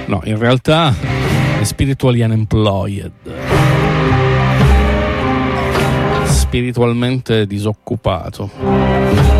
No, in realtà è spiritually unemployed, spiritualmente disoccupato.